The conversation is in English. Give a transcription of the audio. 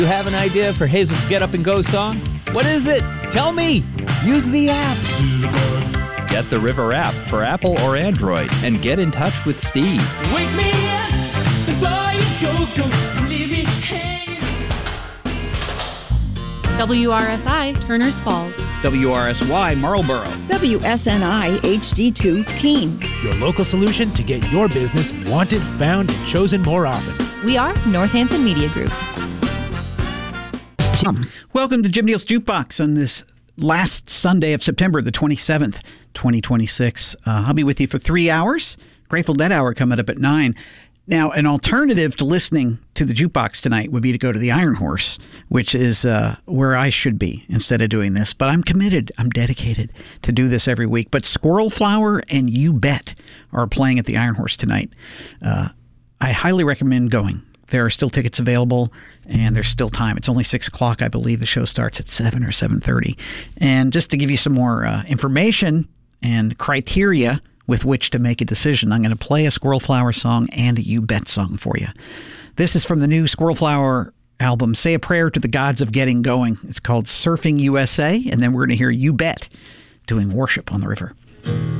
You have an idea for Hazel's Get Up and Go song? What is it? Tell me! Use the app. Get the River app for Apple or Android and get in touch with Steve. Wake me up before you go, don't leave me hanging. WRSI, Turners Falls. WRSY, Marlboro. WSNI HD2, Keene. Your local solution to get your business wanted, found, and chosen more often. We are Northampton Media Group. Welcome to Jim Neal's Jukebox on this last Sunday of September, the 27th, 2026. I'll be with you for 3 hours. Grateful Dead Hour coming up at 9. Now, an alternative to listening to the Jukebox tonight would be to go to the Iron Horse, which is where I should be instead of doing this. But I'm committed. I'm dedicated to do this every week. But Squirrel Flower and You Bet are playing at the Iron Horse tonight. I highly recommend going. There are still tickets available, and there's still time. It's only 6 o'clock, I believe. The show starts at 7 or 7:30. And just to give you some more information and criteria with which to make a decision, I'm going to play a Squirrel Flower song and a You Bet song for you. This is from the new Squirrel Flower album, Say a Prayer to the Gods of Getting Going. It's called Surfing USA, and then we're going to hear You Bet doing Worship on the River.